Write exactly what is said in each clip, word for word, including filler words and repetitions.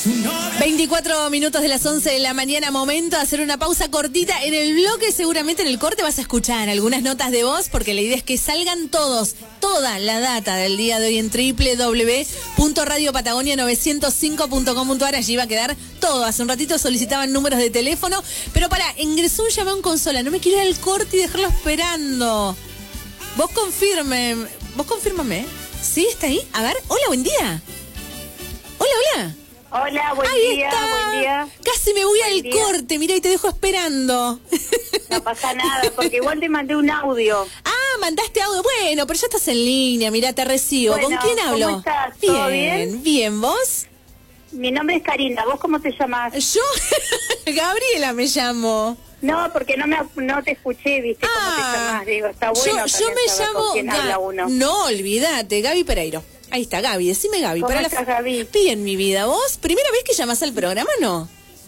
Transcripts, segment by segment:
veinticuatro minutos de las once de la mañana, momento de hacer una pausa cortita. En el bloque, seguramente en el corte vas a escuchar algunas notas de voz, porque la idea es que salgan todos, toda la data del día de hoy en doble u doble u doble u punto radio patagonia novecientos cinco punto com punto a r. Allí va a quedar todo. Hace un ratito solicitaban números de teléfono, pero pará, ingresó un llamado en consola. No me quiero ir al corte y dejarlo esperando. Vos confirme, vos confírmame. ¿Sí? ¿Está ahí? A ver, hola, buen día. Hola, hola. Hola, buen Ahí día, está. buen día. Casi me voy Buen al día. corte, mira, y te dejo esperando. No pasa nada, porque igual te mandé un audio. Ah, mandaste audio. Bueno, pero ya estás en línea, mira, te recibo. Bueno, ¿Con quién hablo? ¿cómo estás? ¿Todo bien, bien? bien, ¿vos? Mi nombre es Karina, ¿vos cómo te llamas? Yo, Gabriela me llamo. No, porque no me no te escuché, ¿viste cómo Ah, te llamas? Digo, está bueno yo, yo también me saber llamo con quién habla Ga- uno. No, olvídate, Gaby Pereiro. Ahí está, Gaby, decime Gaby. ¿Cómo Para la... estás, Gaby? Bien, mi vida. ¿Vos? ¿Primera vez que llamás al programa, no?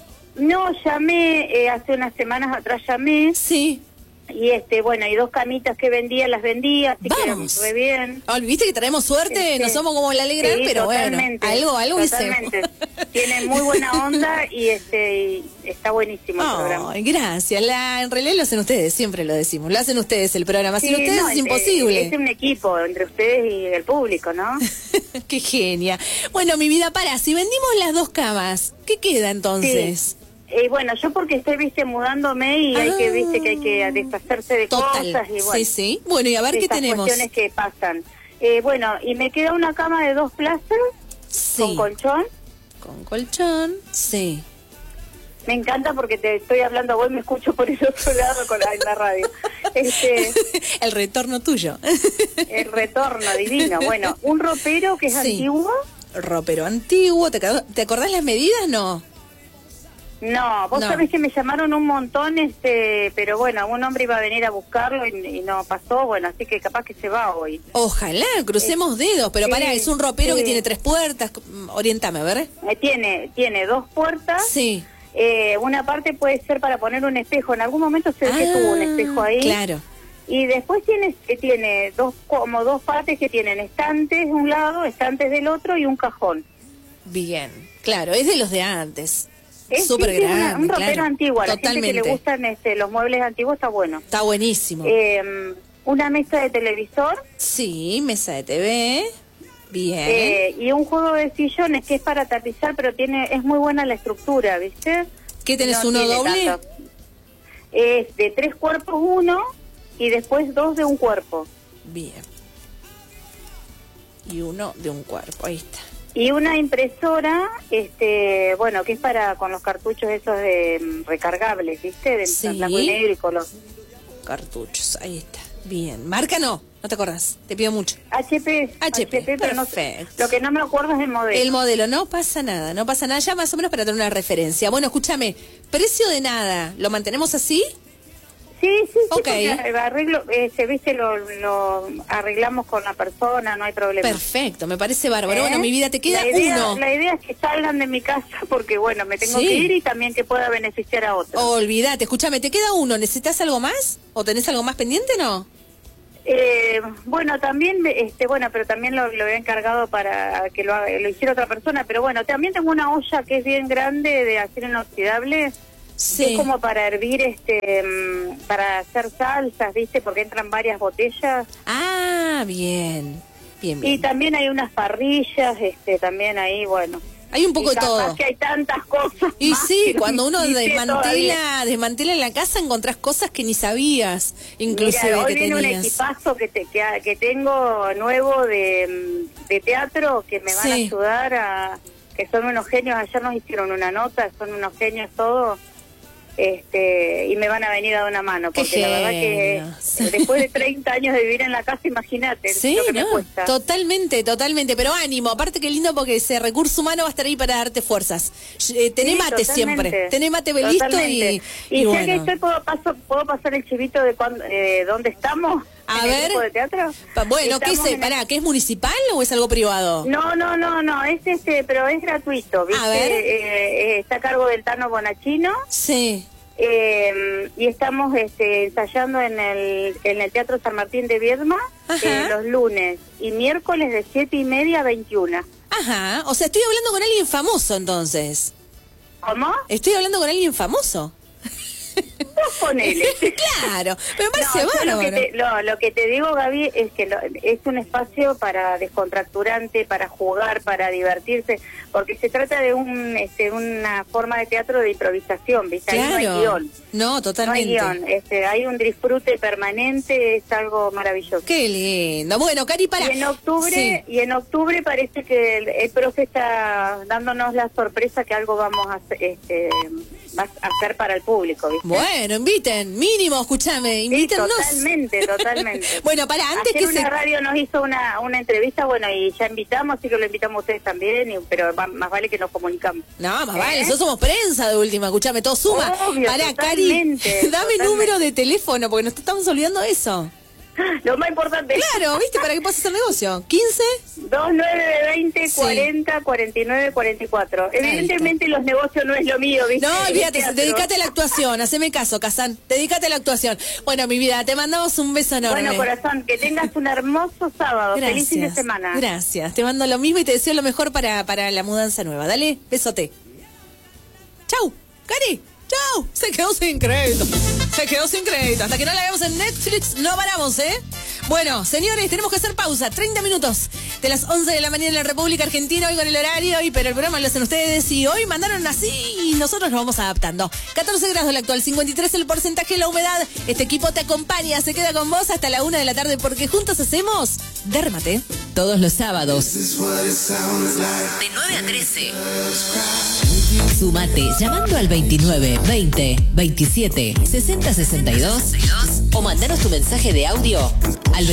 No, llamé, eh, hace unas semanas atrás llamé, Sí. y este, bueno, y dos camitas que vendía, las vendía, así Vamos. que re bien. Oh, ¿viste que traemos suerte? Este, No somos como la Alegran, sí, pero totalmente, bueno, algo, algo totalmente. hicimos. Tiene muy buena onda y este y está buenísimo el programa. Ay, gracias. La, en realidad lo hacen ustedes, siempre lo decimos. Lo hacen ustedes el programa. Sin Sí, ustedes no, es eh, imposible. Es un equipo entre ustedes y el público, ¿no? Qué genia. Bueno, mi vida, para, si vendimos las dos camas, ¿qué queda entonces? Eh, bueno, yo porque estoy, viste, mudándome y hay que, viste, que hay que deshacerse de Total. cosas y bueno. Sí, sí. Bueno, y a ver de qué estas tenemos. cuestiones que pasan. Eh, bueno, y me queda una cama de dos plazas Sí. con colchón. Con colchón. Sí. Me encanta porque te estoy hablando a vos y me escucho por el otro lado con la, en la radio. Este, El retorno tuyo. el retorno divino. Bueno, un ropero que es Sí. antiguo. Ropero antiguo. ¿Te, acor- ¿Te acordás las medidas? No. No, vos No. sabés que me llamaron un montón, este, pero bueno, un hombre iba a venir a buscarlo y, y no pasó, bueno, así que capaz que se va hoy. Ojalá, crucemos dedos. Pero sí, pará, es un ropero sí. que tiene tres puertas. Mm, Orientame, a ver. Eh, tiene, tiene dos puertas, Sí. eh, una parte puede ser para poner un espejo, en algún momento se ve que Ah, tuvo un espejo ahí. Claro. Y después tiene, eh, tiene dos, como dos partes que tienen estantes de un lado, estantes del otro y un cajón. Bien. Claro, es de los de antes. Es Súper sí, sí, una- grande, un ropero claro. antiguo, a la Totalmente. gente que le gustan este, los muebles antiguos está bueno. Está buenísimo. Eh, una mesa de televisor. Sí, mesa de T V. Bien. Eh, y un juego de sillones que es para tapizar, pero tiene es muy buena la estructura, ¿viste? ¿Qué tenés, No uno tiene doble? tanto. Es de tres cuerpos uno y después dos de un cuerpo. Bien. Y uno de un cuerpo, ahí está. Y una impresora, este, bueno, que es para con los cartuchos esos de mm, recargables, ¿viste? De Sí. blanco y negro y color. Cartuchos, ahí está. Bien. Marca no, no te acordás, te pido mucho. H P. H P, pero no sé. perfecto. Lo que no me acuerdo es el modelo. El modelo, no pasa nada, no pasa nada, ya más o menos para tener una referencia. Bueno, escúchame, precio de nada, ¿lo mantenemos así? Sí, sí, sí, Ok. porque arreglo, este, viste, lo, lo arreglamos con la persona, no hay problema. Perfecto, me parece bárbaro. ¿Eh? Bueno, mi vida, te queda la idea, uno. La idea es que salgan de mi casa porque, bueno, me tengo Sí. que ir y también que pueda beneficiar a otros. Olvídate, escúchame, ¿te queda uno? ¿Necesitas algo más? ¿O tenés algo más pendiente, no? Eh, bueno, también, este, bueno, pero también lo, lo he encargado para que lo, haga- lo hiciera otra persona, pero bueno, también tengo una olla que es bien grande de acero inoxidable. Sí. Es como para hervir, este, mm, para hacer salsas, ¿viste? Porque entran varias botellas. Ah, bien. Bien, Y bien. también hay unas parrillas, este, también ahí, bueno. Hay un poco Y de capaz todo. que hay tantas cosas. Y más sí, que no cuando uno ni sé todavía. desmantela, desmantela la casa encontrás cosas que ni sabías, inclusive Mira, hoy que viene un tenías. equipazo que, te, que, que tengo nuevo de, mm, de teatro que me van a Sí. ayudar a... que son unos genios, ayer nos hicieron una nota, son unos genios todos. Este, y me van a venir a dar una mano, Qué porque la verdad que genios. eh, después de treinta años de vivir en la casa, imagínate Sí, lo que me no, cuesta. totalmente, totalmente, pero ánimo, aparte que lindo porque ese recurso humano va a estar ahí para darte fuerzas. Eh, tené Sí, mate totalmente. siempre, tené mate listo Totalmente. y, Y, y ya bueno. que estoy, ¿puedo, paso, ¿puedo pasar el chivito de cuándo, eh, dónde estamos? A ¿En el ver. grupo de teatro? Pa- Bueno, ¿qué es? Estamos en el- Pará, ¿qué es municipal o es algo privado? No, no, no, no, es este, pero es gratuito, ¿viste? A ver. Eh, eh, está a cargo del Tano Bonachino. Sí. Eh, y estamos este, ensayando en el, en el Teatro San Martín de Viedma Ajá. eh, los lunes y miércoles de siete y media a veintiuna. Ajá, o sea, estoy hablando con alguien famoso entonces. ¿Cómo? Estoy hablando con alguien famoso. Vos ponele. Claro, pero me parece No, yo lo, que bárbaro. te, lo, lo que te digo, Gaby, es que lo- es un espacio para descontracturante, para jugar, para divertirse, porque se trata de un este, una forma de teatro de improvisación, ¿viste? Ahí no hay Claro. guión. No, No hay totalmente. guión, este, hay un disfrute permanente, es algo maravilloso. Qué lindo. Bueno, Cari, para. Y en octubre, Sí. y en octubre parece que el, el profe está dándonos la sorpresa que algo vamos a hacer, este, va a hacer para el público, ¿viste? Bueno, inviten, mínimo, escúchame, Sí, invítennos. totalmente, totalmente. Bueno, para, antes Ayer que una se... radio nos hizo una, una entrevista, bueno, y ya invitamos, así que lo invitamos a ustedes también, y- pero va- más vale que nos comunicamos. No, más ¿Eh? vale, nosotros somos prensa de última, escúchame, todo suma. Obvio, Pará, Cari, totalmente, dame totalmente. número de teléfono, porque nos estamos olvidando de eso. Lo más importante es Claro, ¿viste? Para que puedas hacer negocio. ¿quince? dos nueve veinte Sí. cuarenta cuarenta y nueve cuarenta y cuatro. Evidentemente los negocios no es lo mío, ¿viste? No, Es olvídate, teatro. dedícate a la actuación, haceme caso, Kazán, dedícate a la actuación. Bueno, mi vida, te mandamos un beso enorme. Bueno, corazón, que tengas un hermoso sábado. Feliz fin de semana. Gracias, te mando lo mismo y te deseo lo mejor para, para la mudanza nueva. Dale, besote. Chau, Cari, chau. Se quedó sin crédito, se quedó sin crédito. Hasta que no la veamos en Netflix, no paramos, ¿eh? Bueno, señores, tenemos que hacer pausa. treinta minutos de las once de la mañana en la República Argentina, hoy con el horario, y pero el programa lo hacen ustedes y hoy mandaron así y nosotros nos vamos adaptando. catorce grados el actual, cincuenta y tres el porcentaje de la humedad. Este equipo te acompaña, se queda con vos hasta la una de la tarde porque juntos hacemos Dérmate. Todos los sábados, de nueve a trece. Sumate llamando al veintinueve veinte veintisiete sesenta sesenta y dos o mandanos tu mensaje de audio al